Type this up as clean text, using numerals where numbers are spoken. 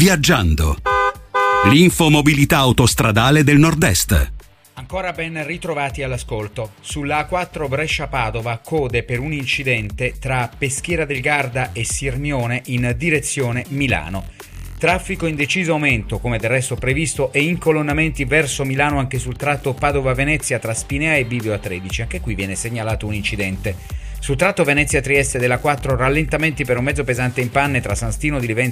Viaggiando. L'infomobilità autostradale del Nord-Est. Ancora ben ritrovati all'ascolto. Sulla A4 Brescia-Padova, code per un incidente tra Peschiera del Garda e Sirmione in direzione Milano. Traffico in deciso aumento, come del resto previsto, e incolonnamenti verso Milano anche sul tratto Padova-Venezia tra Spinea e Bivio A13. Anche qui viene segnalato un incidente. Sul tratto Venezia-Trieste della 4, rallentamenti per un mezzo pesante in panne tra San Stino di Livenza